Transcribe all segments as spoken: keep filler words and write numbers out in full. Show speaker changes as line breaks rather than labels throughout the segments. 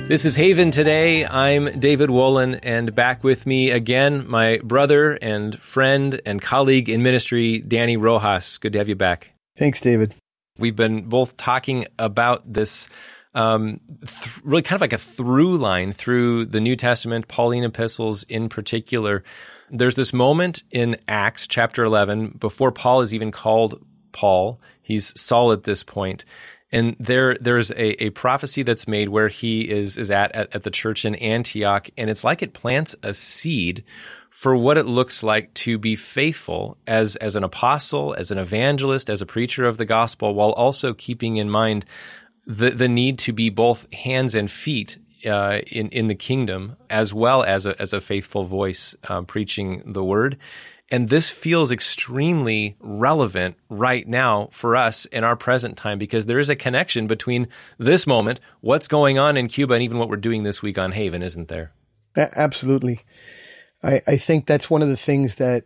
This is Haven Today. I'm David Wolin, and back with me again, my brother and friend and colleague in ministry, Danny Rojas. Good to have you back.
Thanks, David.
We've been both talking about this um, th- really kind of like a through line through the New Testament, Pauline epistles in particular. There's this moment in Acts chapter eleven, before Paul is even called Paul. He's Saul at this point. And there, there's a, a prophecy that's made where he is is at, at at the church in Antioch, and it's like it plants a seed for what it looks like to be faithful as as an apostle, as an evangelist, as a preacher of the gospel, while also keeping in mind the the need to be both hands and feet uh, in in the kingdom, as well as a as a faithful voice uh, preaching the word. And this feels extremely relevant right now for us in our present time, because there is a connection between this moment, what's going on in Cuba, and even what we're doing this week on Haven, isn't there?
Absolutely. I, I think that's one of the things that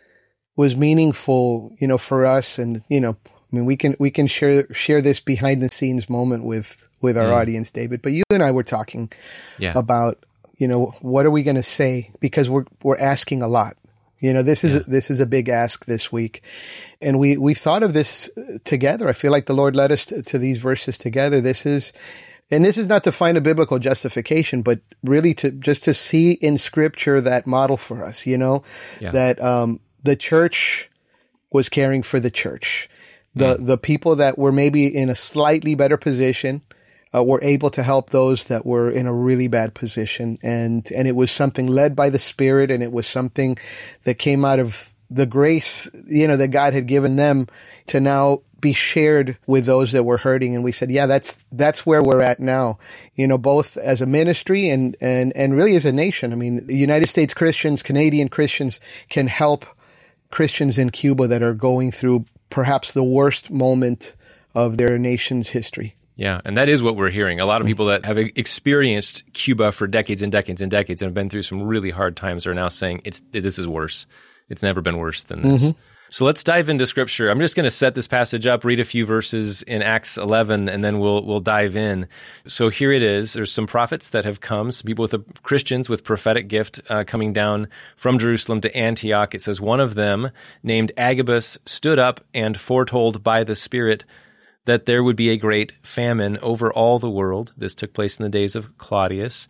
was meaningful, you know, for us. And, you know, I mean, we can we can share share this behind the scenes moment with, with our mm. audience, David. But you and I were talking yeah. about, you know, what are we going to say? Because we're we're asking a lot. You know, this is, yeah. this is a big ask this week. And we, we thought of this together. I feel like the Lord led us to, to these verses together. This is, and this is not to find a biblical justification, but really to, just to see in Scripture that model for us, you know, yeah. that, um, the church was caring for the church. The, mm. the people that were maybe in a slightly better position, Uh, were able to help those that were in a really bad position. And, and it was something led by the Spirit, and it was something that came out of the grace, you know, that God had given them to now be shared with those that were hurting. And we said, yeah, that's, that's where we're at now, you know, both as a ministry and, and, and really as a nation. I mean, United States Christians, Canadian Christians can help Christians in Cuba that are going through perhaps the worst moment of their nation's history.
Yeah, and that is what we're hearing. A lot of people that have experienced Cuba for decades and decades and decades and have been through some really hard times are now saying, "It's this is worse. It's never been worse than this." Mm-hmm. So let's dive into Scripture. I'm just going to set this passage up, read a few verses in Acts eleven, and then we'll we'll dive in. So here it is. There's some prophets that have come, some people with a, Christians with prophetic gift uh, coming down from Jerusalem to Antioch. It says, one of them, named Agabus, stood up and foretold by the Spirit that there would be a great famine over all the world. This took place in the days of Claudius.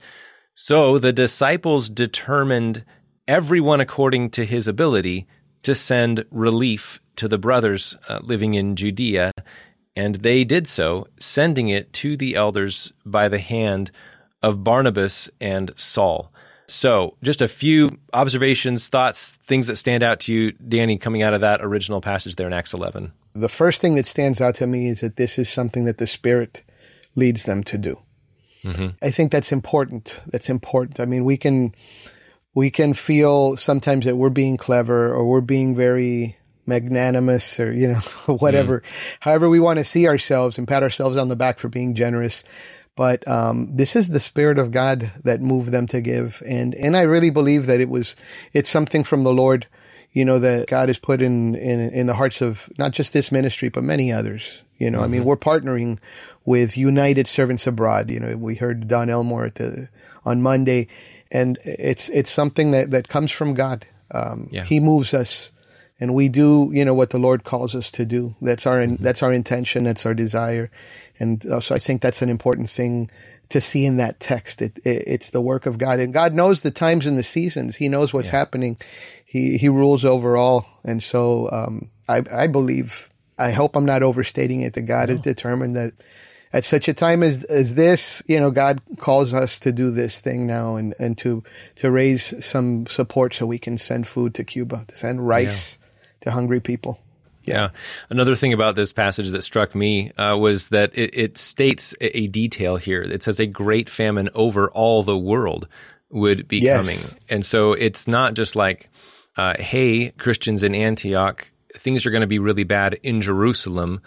So the disciples determined, everyone according to his ability, to send relief to the brothers uh, living in Judea. And they did so, sending it to the elders by the hand of Barnabas and Saul. So just a few observations, thoughts, things that stand out to you, Danny, coming out of that original passage there in Acts eleven.
The first thing that stands out to me is that this is something that the Spirit leads them to do. Mm-hmm. I think that's important. That's important. I mean, we can we can feel sometimes that we're being clever, or we're being very magnanimous, or, you know, whatever, mm. however we want to see ourselves, and pat ourselves on the back for being generous. But um, this is the Spirit of God that moved them to give. And and I really believe that it was it's something from the Lord, you know, that God has put in, in, in the hearts of not just this ministry, but many others. You know, mm-hmm. I mean, we're partnering with United Servants Abroad. You know, we heard Don Elmore at the, on Monday, and it's, it's something that, that comes from God. Um, yeah. He moves us, and we do, you know, what the Lord calls us to do. That's our, mm-hmm. that's our intention. That's our desire. And uh, so I think that's an important thing to see in that text. It, it, it's the work of God, and God knows the times and the seasons. He knows what's yeah. happening. He he rules over all. And so um, I, I believe, I hope I'm not overstating it, that God no. is determined that at such a time as as this, you know, God calls us to do this thing now, and, and to to raise some support so we can send food to Cuba, to send rice yeah. to hungry people.
Yeah. yeah. Another thing about this passage that struck me uh, was that it, it states a, a detail here. It says a great famine over all the world would be yes. coming. And so it's not just like, uh, hey, Christians in Antioch, things are going to be really bad in Jerusalem,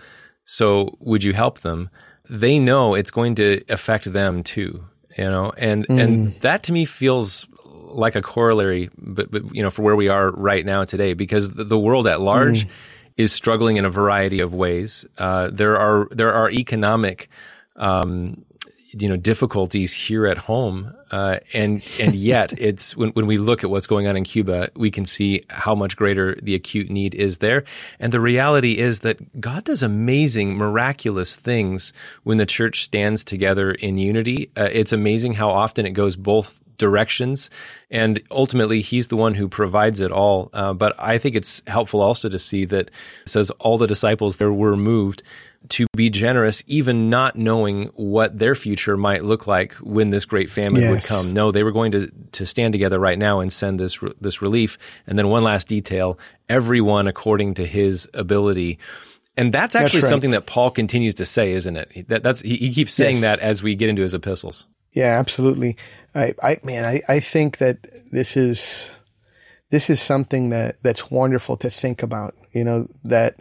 so would you help them? They know it's going to affect them too, you know, and, mm. and that to me feels like a corollary, but, but, you know, for where we are right now today, because the, the world at large mm. is struggling in a variety of ways. Uh, there are, there are economic, um, you know, difficulties here at home. Uh, and, and yet it's when, when we look at what's going on in Cuba, we can see how much greater the acute need is there. And the reality is that God does amazing, miraculous things when the church stands together in unity. Uh, it's amazing how often it goes both directions, and ultimately he's the one who provides it all. Uh, but I think it's helpful also to see that it says all the disciples there were moved to be generous, even not knowing what their future might look like when this great famine
yes.
would come. No, they were going to, to stand together right now and send this this relief. And then one last detail, everyone according to his ability. And that's actually
that's right.
something that Paul continues to say, isn't it? That, that's he, he keeps saying yes. that as we get into his epistles.
Yeah, absolutely. I, I man, I, I think that this is this is something that, that's wonderful to think about. You know, that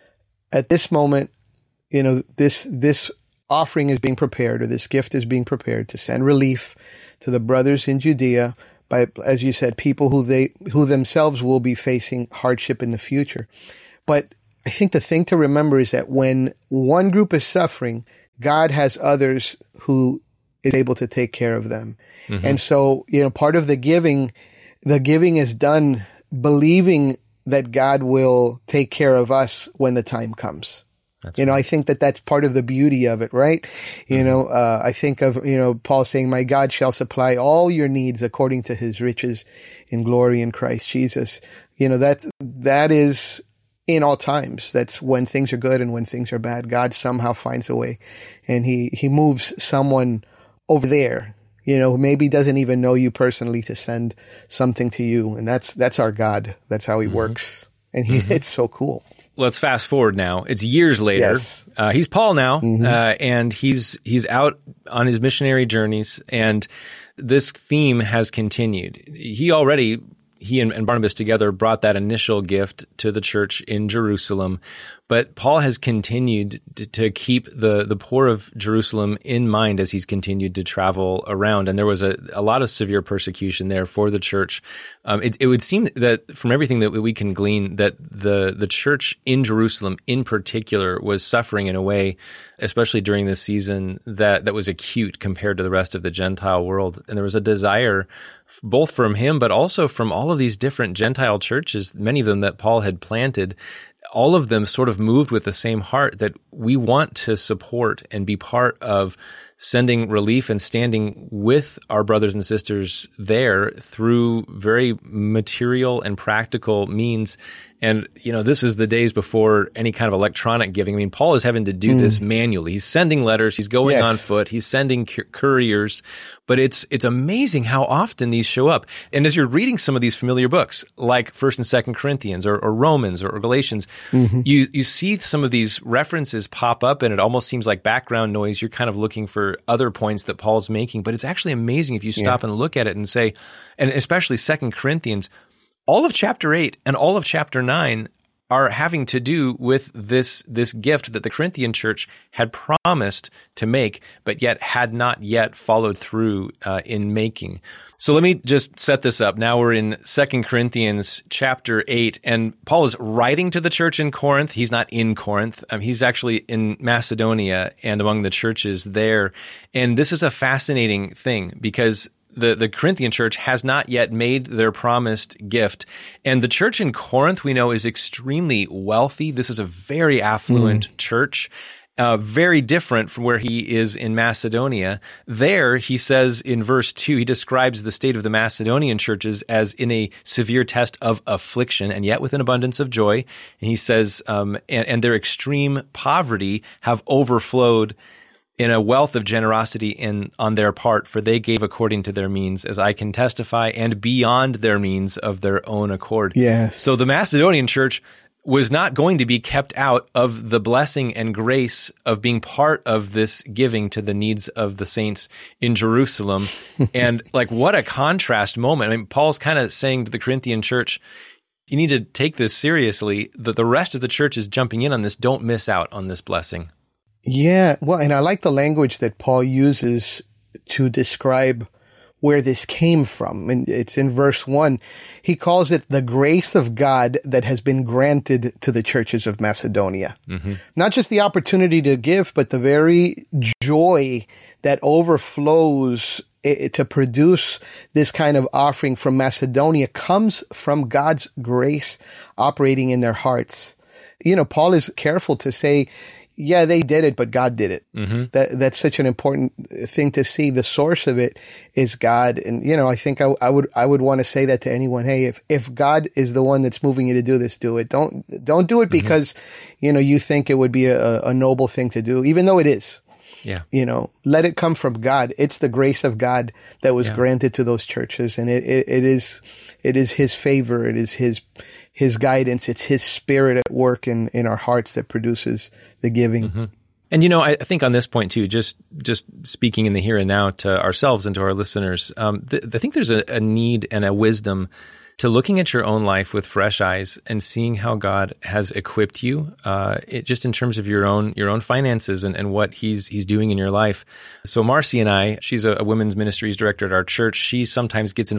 at this moment, you know, this this offering is being prepared, or this gift is being prepared to send relief to the brothers in Judea by, as you said, people who they who themselves will be facing hardship in the future. But I think the thing to remember is that when one group is suffering, God has others who is able to take care of them. Mm-hmm. And so, you know, part of the giving, the giving is done believing that God will take care of us when the time comes. That's you know, right. I think that that's part of the beauty of it, right? Mm-hmm. You know, uh, I think of, you know, Paul saying, my God shall supply all your needs according to his riches in glory in Christ Jesus. You know, that, that is in all times. That's when things are good and when things are bad. God somehow finds a way, and he, he moves someone over there, you know, who maybe doesn't even know you personally, to send something to you. And that's, that's our God. That's how he mm-hmm. works. And he, mm-hmm. it's so cool.
Let's fast forward now. It's years later.
Yes.
Uh, he's Paul now,
mm-hmm.
uh, and he's he's out on his missionary journeys, and this theme has continued. He already, he and, and Barnabas together brought that initial gift to the church in Jerusalem, but Paul has continued to, to keep the, the poor of Jerusalem in mind as he's continued to travel around. And there was a, a lot of severe persecution there for the church. Um, it, it would seem that from everything that we can glean, that the, the church in Jerusalem in particular was suffering in a way, especially during this season, that, that was acute compared to the rest of the Gentile world. And there was a desire both from him, but also from all of these different Gentile churches, many of them that Paul had planted. All of them sort of moved with the same heart that we want to support and be part of sending relief and standing with our brothers and sisters there through very material and practical means. And, you know, this is the days before any kind of electronic giving. I mean, Paul is having to do mm. this manually. He's sending letters. He's going
yes.
on foot. He's sending cur- couriers. But it's it's amazing how often these show up. And as you're reading some of these familiar books, like First and Second Corinthians or, or Romans or, or Galatians, mm-hmm. you you see some of these references pop up, and it almost seems like background noise. You're kind of looking for other points that Paul's making. But it's actually amazing if you stop yeah. and look at it and say, and especially Second Corinthians, all of chapter eight and all of chapter nine are having to do with this this gift that the Corinthian church had promised to make, but yet had not yet followed through uh, in making. So let me just set this up. Now we're in Second Corinthians chapter eight, and Paul is writing to the church in Corinth. He's not in Corinth. Um, he's actually in Macedonia and among the churches there. And this is a fascinating thing because The, the Corinthian church has not yet made their promised gift. And the church in Corinth, we know, is extremely wealthy. This is a very affluent mm. church, uh, very different from where he is in Macedonia. There, he says in verse two, he describes the state of the Macedonian churches as in a severe test of affliction, and yet with an abundance of joy. And he says, um, and, and their extreme poverty have overflowed in a wealth of generosity in on their part, for they gave according to their means, as I can testify, and beyond their means of their own accord.
Yes.
So the Macedonian church was not going to be kept out of the blessing and grace of being part of this giving to the needs of the saints in Jerusalem. And like, what a contrast moment. I mean, Paul's kind of saying to the Corinthian church, you need to take this seriously. The, the rest of the church is jumping in on this. Don't miss out on this blessing.
Yeah, well, and I like the language that Paul uses to describe where this came from. And it's in verse one. He calls it the grace of God that has been granted to the churches of Macedonia. Mm-hmm. Not just the opportunity to give, but the very joy that overflows to produce this kind of offering from Macedonia comes from God's grace operating in their hearts. You know, Paul is careful to say, yeah, they did it, but God did it. Mm-hmm. That that's such an important thing to see. The source of it is God. And, you know, I think I, I would, I would want to say that to anyone. Hey, if, if God is the one that's moving you to do this, do it. Don't, don't do it because, mm-hmm. you know, you think it would be a, a noble thing to do, even though it is.
Yeah.
You know, let it come from God. It's the grace of God that was yeah. granted to those churches. And it, it, it is, it is his favor. It is his, his guidance. It's his spirit at work in, in our hearts that produces the giving.
Mm-hmm. And, you know, I think on this point too, just, just speaking in the here and now to ourselves and to our listeners, um, th- I think there's a, a need and a wisdom to looking at your own life with fresh eyes and seeing how God has equipped you, uh, it, just in terms of your own your own finances and, and what He's He's doing in your life. So Marcy and I, she's a, a women's ministries director at our church. She sometimes gets involved